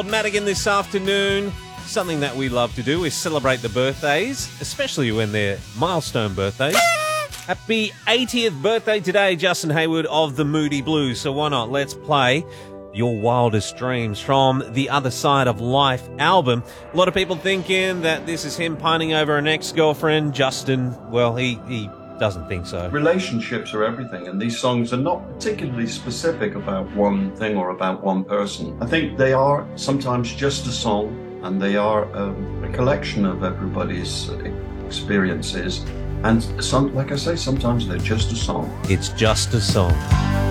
Madigan this afternoon. Something that we love to do is celebrate the birthdays, especially when they're milestone birthdays. Happy 80th birthday today, Justin Hayward of the Moody Blues. So why not? Let's play Your Wildest Dreams from the Other Side of Life album. A lot of people thinking that this is him pining over an ex-girlfriend. Justin, well, he doesn't think so. Relationships are everything, and these songs are not particularly specific about one thing or about one person. I think they are sometimes just a song, and they are a collection of everybody's experiences. And some, like I say, sometimes they're just a song. It's just a song.